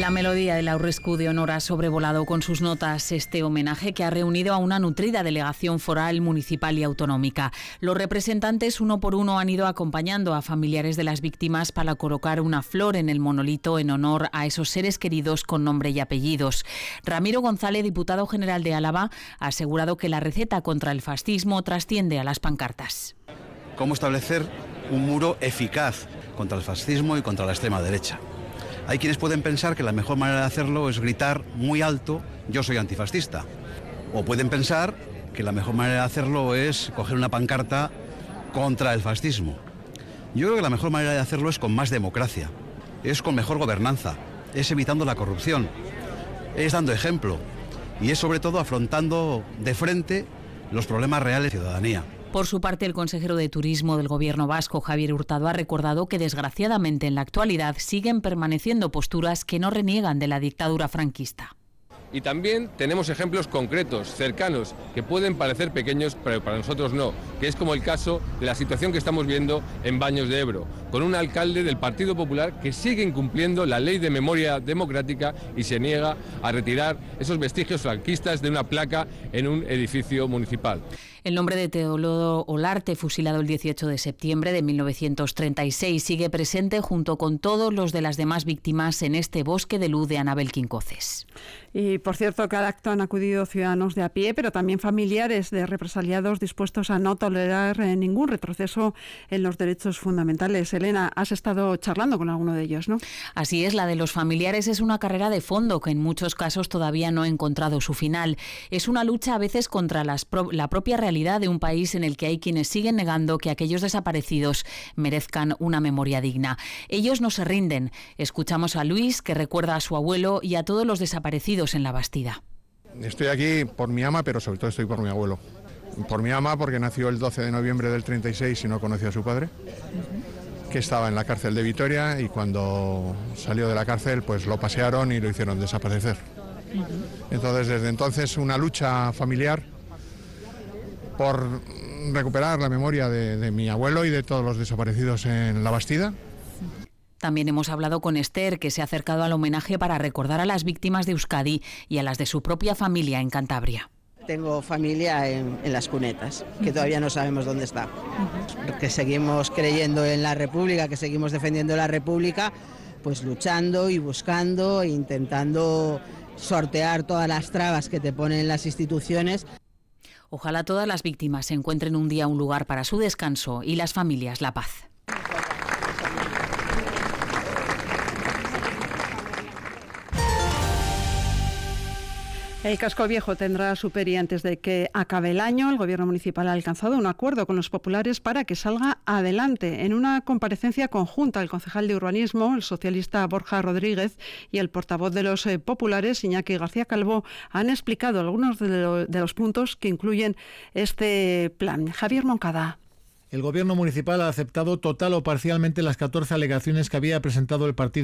La melodía del Aurrescu de Honor ha sobrevolado con sus notas este homenaje que ha reunido a una nutrida delegación foral, municipal y autonómica. Los representantes uno por uno han ido acompañando a familiares de las víctimas para colocar una flor en el monolito en honor a esos seres queridos con nombre y apellidos. Ramiro González, diputado general de Álava, ha asegurado que la receta contra el fascismo trasciende a las pancartas. ¿Cómo establecer un muro eficaz contra el fascismo y contra la extrema derecha? Hay quienes pueden pensar que la mejor manera de hacerlo es gritar muy alto: yo soy antifascista. O pueden pensar que la mejor manera de hacerlo es coger una pancarta contra el fascismo. Yo creo que la mejor manera de hacerlo es con más democracia, es con mejor gobernanza, es evitando la corrupción, es dando ejemplo y es sobre todo afrontando de frente los problemas reales de la ciudadanía. Por su parte, el consejero de Turismo del Gobierno vasco, Javier Hurtado, ha recordado que desgraciadamente en la actualidad siguen permaneciendo posturas que no reniegan de la dictadura franquista. Y también tenemos ejemplos concretos, cercanos, que pueden parecer pequeños, pero para nosotros no, que es como el caso de la situación que estamos viendo en Baños de Ebro, con un alcalde del Partido Popular que sigue incumpliendo la ley de memoria democrática y se niega a retirar esos vestigios franquistas de una placa en un edificio municipal. El nombre de Teodorio Olarte, fusilado el 18 de septiembre de 1936, sigue presente junto con todos los de las demás víctimas en este bosque de luz de Anabel Quincoces. Y por cierto, que al acto han acudido ciudadanos de a pie, pero también familiares de represaliados dispuestos a no tolerar ningún retroceso en los derechos fundamentales. Elena, has estado charlando con alguno de ellos, ¿no? Así es, la de los familiares es una carrera de fondo que en muchos casos todavía no ha encontrado su final. Es una lucha a veces contra la propia realidad de un país en el que hay quienes siguen negando que aquellos desaparecidos merezcan una memoria digna. Ellos no se rinden. Escuchamos a Luis, que recuerda a su abuelo y a todos los desaparecidos en la Bastida. Estoy aquí por mi ama, pero sobre todo estoy por mi abuelo. Por mi ama porque nació el 12 de noviembre del 36 y no conoció a su padre, que estaba en la cárcel de Vitoria, y cuando salió de la cárcel pues lo pasearon y lo hicieron desaparecer. Entonces, desde entonces, una lucha familiar por recuperar la memoria de mi abuelo y de todos los desaparecidos en la Bastida. También hemos hablado con Esther, que se ha acercado al homenaje para recordar a las víctimas de Euskadi y a las de su propia familia en Cantabria. Tengo familia en Las Cunetas, que todavía no sabemos dónde está. Que seguimos creyendo en la República, que seguimos defendiendo la República, pues luchando y buscando e intentando sortear todas las trabas que te ponen las instituciones. Ojalá todas las víctimas encuentren un día un lugar para su descanso y las familias la paz. El Casco Viejo tendrá su peri antes de que acabe el año. El Gobierno municipal ha alcanzado un acuerdo con los populares para que salga adelante. En una comparecencia conjunta, el concejal de Urbanismo, el socialista Borja Rodríguez, y el portavoz de los populares, Iñaki García Calvo, han explicado algunos de los puntos que incluyen este plan. Javier Moncada. El Gobierno municipal ha aceptado total o parcialmente las 14 alegaciones que había presentado el partido